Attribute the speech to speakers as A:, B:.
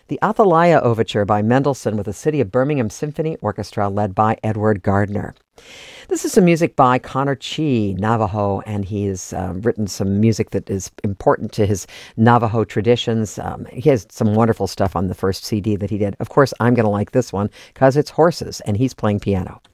A: The Athalaya Overture by Mendelssohn with the City of Birmingham Symphony Orchestra led by Edward Gardner. This is some music by Connor Chi, Navajo, and he's written some music that is important to his Navajo traditions. He has some wonderful stuff on the first CD that he did. Of course, I'm going to like this one because it's horses, and he's playing piano.